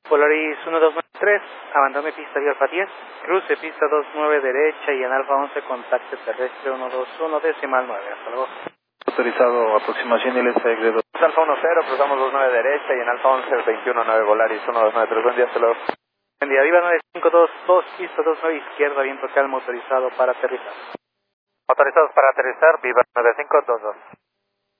Polaris 1293, abandone pista vía Alfa 10, cruce pista 29 derecha y en Alfa 11 contacte terrestre 121 decimal 9, hasta luego. Autorizado aproximación y LSA de 2. Alfa 10, cruzamos 29 derecha y en Alfa 11 219 Volaris 1293, buen día, hasta luego. Buen día, Viva 9522, pista 29 izquierda, viento calmo autorizado para aterrizar. Autorizados para aterrizar, Viva 9522.